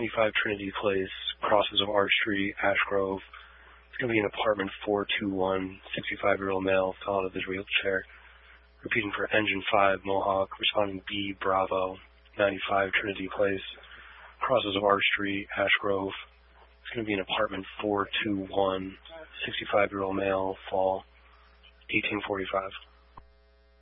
95 Trinity Place, crosses of Arch Street, Ash Grove. It's going to be an apartment 421, 65-year-old male, fell out of his wheelchair. Repeating for Engine 5, Mohawk, responding B, Bravo, 95 Trinity Place, crosses of Arch Street, Ash Grove. It's going to be an apartment 421, 65-year-old male, fall, 1845.